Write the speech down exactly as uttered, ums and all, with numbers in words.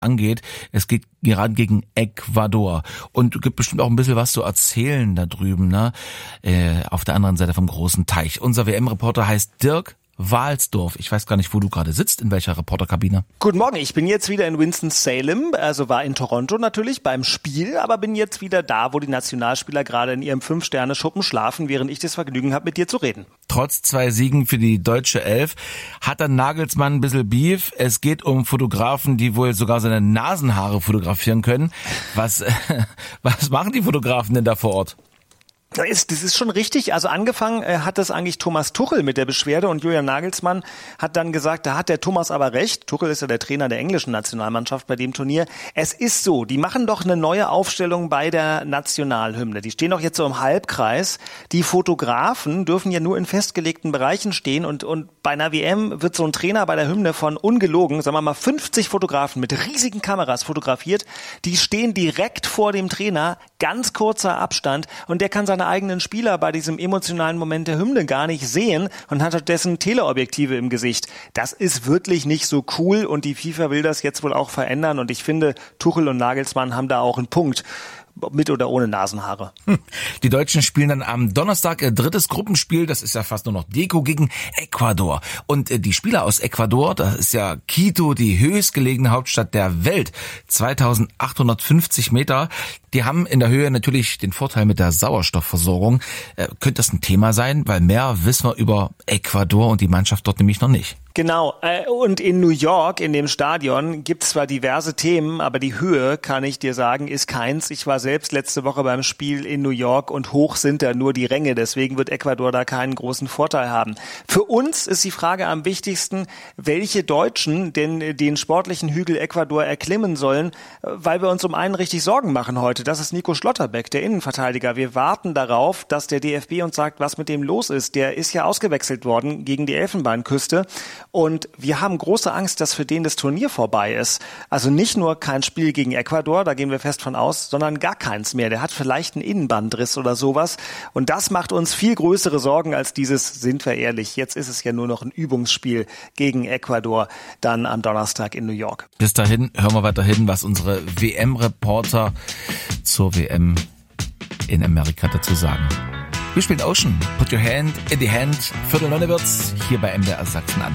angeht. Es geht gerade gegen Ecuador. Und es gibt bestimmt auch ein bisschen was zu erzählen da drüben, ne? Äh, auf der anderen Seite vom großen Teich. Unser W M-Reporter heißt Dirk Walsdorf. Ich weiß gar nicht, wo du gerade sitzt, in welcher Reporterkabine. Guten Morgen, ich bin jetzt wieder in Winston-Salem, also war in Toronto natürlich beim Spiel, aber bin jetzt wieder da, wo die Nationalspieler gerade in ihrem Fünf-Sterne-Schuppen schlafen, während ich das Vergnügen habe, mit dir zu reden. Trotz zwei Siegen für die deutsche Elf hat der Nagelsmann ein bisschen Beef. Es geht um Fotografen, die wohl sogar seine Nasenhaare fotografieren können. Was, was machen die Fotografen denn da vor Ort? Das ist, das ist schon richtig. Also angefangen äh, hat das eigentlich Thomas Tuchel mit der Beschwerde und Julian Nagelsmann hat dann gesagt, da hat der Thomas aber recht. Tuchel ist ja der Trainer der englischen Nationalmannschaft bei dem Turnier. Es ist so, die machen doch eine neue Aufstellung bei der Nationalhymne. Die stehen doch jetzt so im Halbkreis. Die Fotografen dürfen ja nur in festgelegten Bereichen stehen und, und bei einer W M wird so ein Trainer bei der Hymne von ungelogen, sagen wir mal fünfzig Fotografen mit riesigen Kameras fotografiert. Die stehen direkt vor dem Trainer, ganz kurzer Abstand und der kann seine eigenen Spieler bei diesem emotionalen Moment der Hymne gar nicht sehen und hat stattdessen Teleobjektive im Gesicht. Das ist wirklich nicht so cool und die FIFA will das jetzt wohl auch verändern und ich finde, Tuchel und Nagelsmann haben da auch einen Punkt. Mit oder ohne Nasenhaare. Die Deutschen spielen dann am Donnerstag ihr drittes Gruppenspiel. Das ist ja fast nur noch Deko gegen Ecuador. Und die Spieler aus Ecuador, das ist ja Quito, die höchstgelegene Hauptstadt der Welt, zweitausendachthundertfünfzig Meter. Die haben in der Höhe natürlich den Vorteil mit der Sauerstoffversorgung. Äh, könnte das ein Thema sein? Weil mehr wissen wir über Ecuador und die Mannschaft dort nämlich noch nicht. Genau, und in New York, in dem Stadion, gibt es zwar diverse Themen, aber die Höhe, kann ich dir sagen, ist keins. Ich war selbst letzte Woche beim Spiel in New York und hoch sind da nur die Ränge, deswegen wird Ecuador da keinen großen Vorteil haben. Für uns ist die Frage am wichtigsten, welche Deutschen denn den sportlichen Hügel Ecuador erklimmen sollen, weil wir uns um einen richtig Sorgen machen heute. Das ist Nico Schlotterbeck, der Innenverteidiger. Wir warten darauf, dass der D F B uns sagt, was mit dem los ist. Der ist ja ausgewechselt worden gegen die Elfenbeinküste. Und wir haben große Angst, dass für den das Turnier vorbei ist. Also nicht nur kein Spiel gegen Ecuador, da gehen wir fest von aus, sondern gar keins mehr. Der hat vielleicht einen Innenbandriss oder sowas. Und das macht uns viel größere Sorgen als dieses, sind wir ehrlich, jetzt ist es ja nur noch ein Übungsspiel gegen Ecuador, dann am Donnerstag in New York. Bis dahin hören wir weiterhin, was unsere W M-Reporter zur W M in Amerika dazu sagen. Wir spielen Ocean, Put Your Hand in the Hand, Viertel neun wird's, hier bei M D R Sachsen an.